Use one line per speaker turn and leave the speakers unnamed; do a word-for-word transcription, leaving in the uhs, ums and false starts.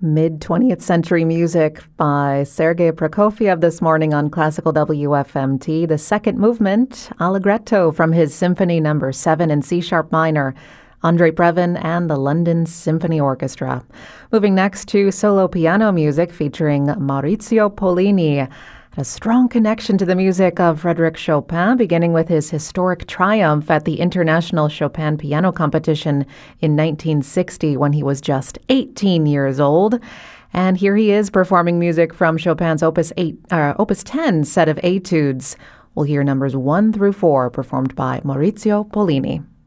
Mid-twentieth century music by Sergei Prokofiev this morning on Classical W F M T. The second movement, Allegretto, from his Symphony Number seven in C-sharp minor, Andrei Previn and the London Symphony Orchestra. Moving next to solo piano music featuring Maurizio Pollini. A strong connection to the music of Frédéric Chopin, beginning with his historic triumph at the International Chopin Piano Competition in nineteen sixty when he was just eighteen years old. And here he is performing music from Chopin's Opus eight, uh, Opus ten set of etudes. We'll hear numbers one through four performed by Maurizio Pollini.